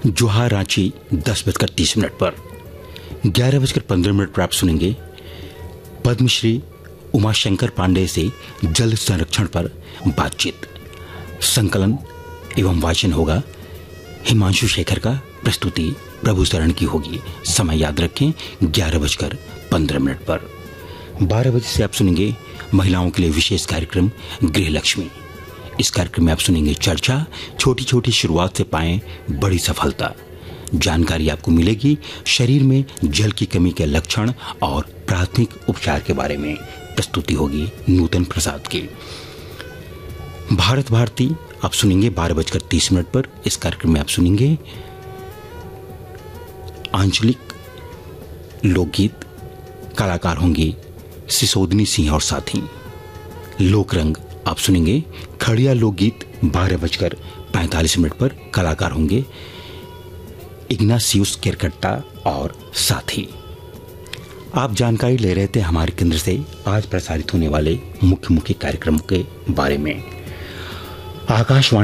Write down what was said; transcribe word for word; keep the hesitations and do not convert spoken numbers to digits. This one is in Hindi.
जोहार रांची दस बजकर तीस मिनट पर। ग्यारह बजकर पंद्रह मिनट पर आप सुनेंगे पद्मश्री उमाशंकर पांडे से जल संरक्षण पर बातचीत। संकलन एवं वाचन होगा हिमांशु शेखर का, प्रस्तुति प्रभु शरण की होगी। समय याद रखें ग्यारह बजकर पंद्रह मिनट पर। बारह बजे से आप सुनेंगे महिलाओं के लिए विशेष कार्यक्रम गृह लक्ष्मी। इस कार्यक्रम में आप सुनेंगे चर्चा, छोटी छोटी शुरुआत से पाएं बड़ी सफलता। जानकारी आपको मिलेगी शरीर में जल की कमी के लक्षण और प्राथमिक उपचार के बारे में। प्रस्तुति होगी नूतन प्रसाद की। भारत भारती आप सुनेंगे बारह बजकर तीस मिनट पर। इस कार्यक्रम में आप सुनेंगे आंचलिक लोकगीत, कलाकार होंगे सिसोदनी सिंह और साथी। लोकरंग आप सुनेंगे खड़िया लोकगीत बारह बजकर पैंतालीस मिनट पर। कलाकार होंगे इग्नासियुस केरकट्टा और साथी। आप जानकारी ले रहे थे हमारे केंद्र से आज प्रसारित होने वाले मुख्य मुख्य कार्यक्रमों के बारे में। आकाशवाणी